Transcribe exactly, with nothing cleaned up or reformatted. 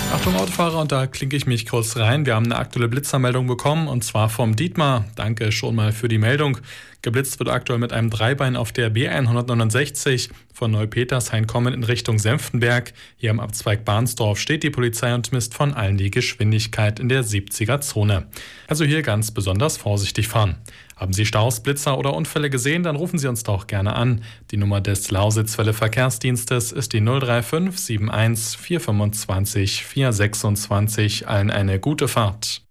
Achtung Autofahrer, und da klinke ich mich kurz rein. Wir haben eine aktuelle Blitzermeldung bekommen, und zwar vom Dietmar. Danke schon mal für die Meldung. Geblitzt wird aktuell mit einem Dreibein auf der B hundertneunundsechzig von Neupetershain kommend in Richtung Senftenberg. Hier am Abzweig Bahnsdorf steht die Polizei und misst von allen die Geschwindigkeit in der siebziger-Zone. Also hier ganz besonders vorsichtig fahren. Haben Sie Staus, Blitzer oder Unfälle gesehen, dann rufen Sie uns doch gerne an. Die Nummer des Lausitzwelle Verkehrsdienstes ist die null drei fünf sieben eins vier zwei fünf vier zwei sechs. Allen eine gute Fahrt.